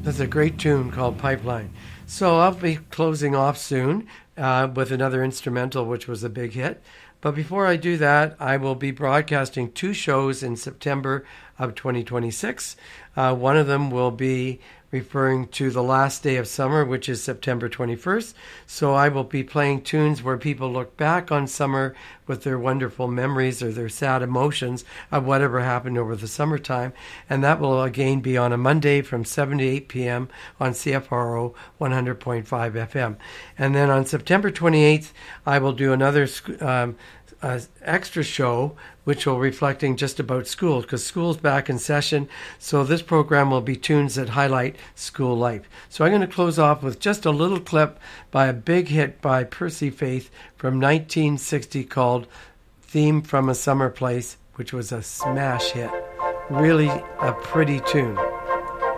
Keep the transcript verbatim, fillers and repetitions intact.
That's a great tune called Pipeline. So I'll be closing off soon uh, with another instrumental, which was a big hit. But before I do that, I will be broadcasting two shows in September of twenty twenty-six. Uh, one of them will be referring to the last day of summer, which is September twenty-first. So I will be playing tunes where people look back on summer with their wonderful memories or their sad emotions of whatever happened over the summertime. And that will again be on a Monday from seven to eight p.m. on C F R O one hundred point five F M. And then on September twenty-eighth, I will do another um, uh, extra show, which will reflecting just about school, because school's back in session. So this program will be tunes that highlight school life. So I'm going to close off with just a little clip by a big hit by Percy Faith from nineteen sixty called Theme from a Summer Place, which was a smash hit. Really a pretty tune.